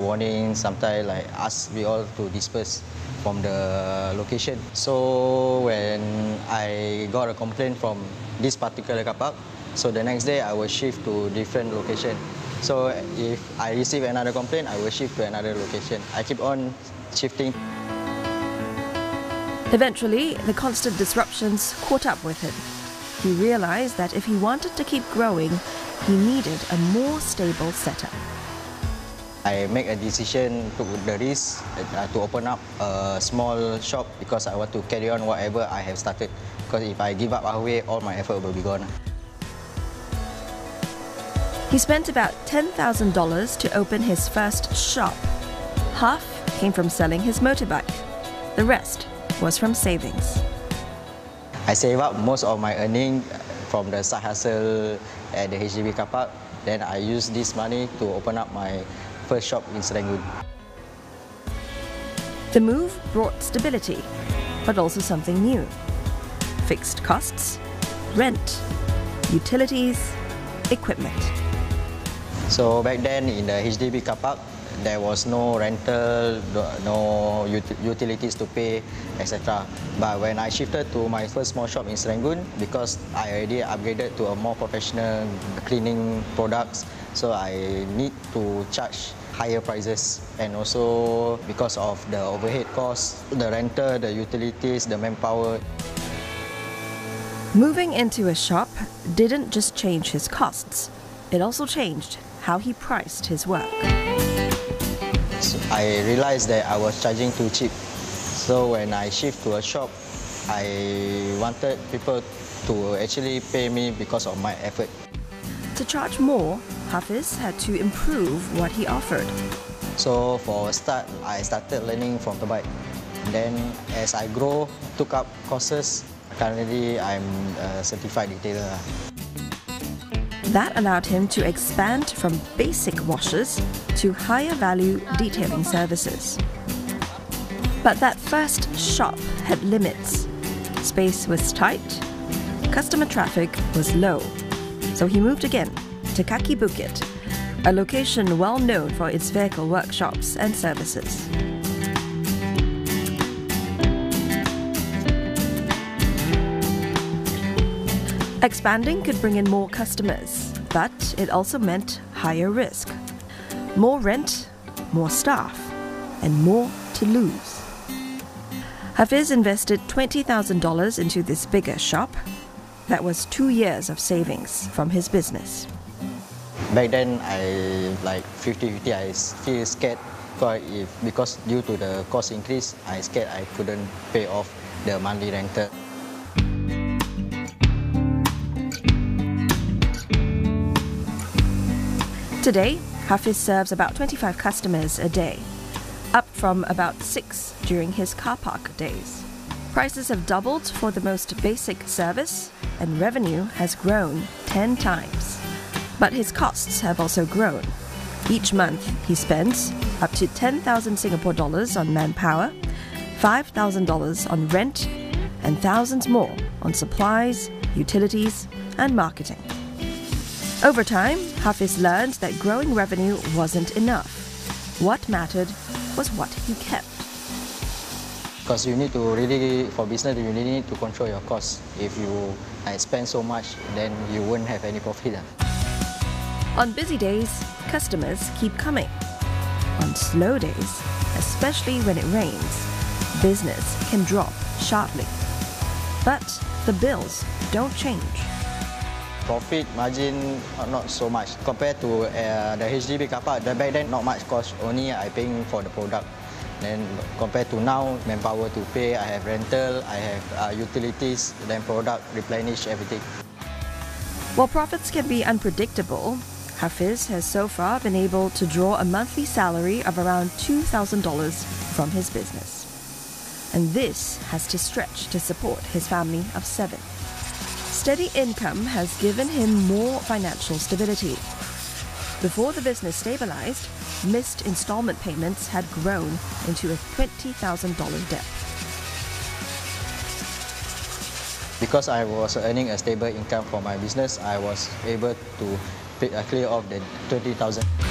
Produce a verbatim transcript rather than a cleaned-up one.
warning, sometimes like ask we all to disperse from the location. So when I got a complaint from this particular car park, so the next day I will shift to different location. So if I receive another complaint, I will shift to another location. I keep on shifting. Eventually, the constant disruptions caught up with him. He realized that if he wanted to keep growing, he needed a more stable setup. I make a decision, took the risk uh, to open up a small shop because I want to carry on whatever I have started. Because if I give up halfway, all my effort will be gone. He spent about ten thousand dollars to open his first shop. Half came from selling his motorbike. The rest was from savings. I save up most of my earning from the side hustle at the H D B car park. Then I use this money to open up my first shop in Serangoon. The move brought stability, but also something new. Fixed costs, rent, utilities, equipment. So back then in the H D B car park, there was no rental, no ut utilities to pay, et cetera. But when I shifted to my first small shop in Serangoon, because I already upgraded to a more professional cleaning products, so I need to charge higher prices. And also because of the overhead costs, the rental, the utilities, the manpower. Moving into a shop didn't just change his costs, it also changed how he priced his work. So I realized that I was charging too cheap. So when I shift to a shop, I wanted people to actually pay me because of my effort. To charge more, Hafiz had to improve what he offered. So for a start, I started learning from the bike. Then as I grow, took up courses. Currently, I'm a certified detailer. That allowed him to expand from basic washes to higher value detailing services. But that first shop had limits. Space was tight, customer traffic was low. So he moved again to Kaki Bukit, a location well known for its vehicle workshops and services. Expanding could bring in more customers, but it also meant higher risk. More rent, more staff, and more to lose. Hafiz invested twenty thousand dollars into this bigger shop. That was two years of savings from his business. Back then, I like fifty fifty, I feel scared because, if, because due to the cost increase, I scared I couldn't pay off the monthly rental. Today, Hafiz serves about twenty-five customers a day, up from about six during his car park days. Prices have doubled for the most basic service, and revenue has grown ten times. But his costs have also grown. Each month, he spends up to ten thousand Singapore dollars on manpower, five thousand dollars on rent, and thousands more on supplies, utilities, and marketing. Over time, Hafiz learned that growing revenue wasn't enough. What mattered was what he kept. Because you need to really, for business, you really need to control your costs. If you uh, spend so much, then you won't have any profit. On busy days, customers keep coming. On slow days, especially when it rains, business can drop sharply. But the bills don't change. Profit margin not so much compared to uh, the H D B car park. Back then, not much cost. Only I paying for the product. Then compared to now, manpower to pay. I have rental. I have uh, utilities. Then product replenish everything. While profits can be unpredictable, Hafiz has so far been able to draw a monthly salary of around two thousand dollars from his business. And this has to stretch to support his family of seven. Steady income has given him more financial stability. Before the business stabilized, missed installment payments had grown into a twenty thousand dollars debt. Because I was earning a stable income for my business, I was able to pay, uh, clear off the twenty thousand dollars.